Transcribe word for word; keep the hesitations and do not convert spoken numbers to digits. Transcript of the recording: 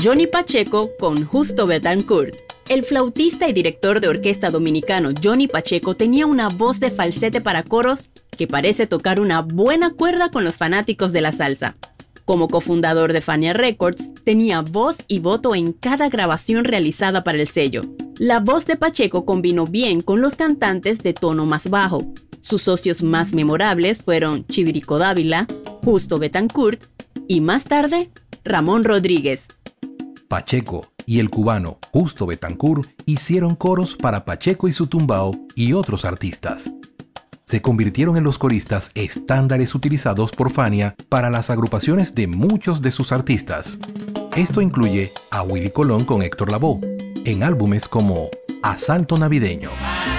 Johnny Pacheco con Justo Betancourt. El flautista y director de orquesta dominicano Johnny Pacheco tenía una voz de falsete para coros que parece tocar una buena cuerda con los fanáticos de la salsa. Como cofundador de Fania Records, tenía voz y voto en cada grabación realizada para el sello. La voz de Pacheco combinó bien con los cantantes de tono más bajo. Sus socios más memorables fueron Chivirico Dávila, Justo Betancourt y más tarde, Ramón Rodríguez. Pacheco y el cubano Justo Betancourt hicieron coros para Pacheco y su tumbao y otros artistas. Se convirtieron en los coristas estándares utilizados por Fania para las agrupaciones de muchos de sus artistas. Esto incluye a Willy Colón con Héctor Lavoe, en álbumes como Asalto Navideño.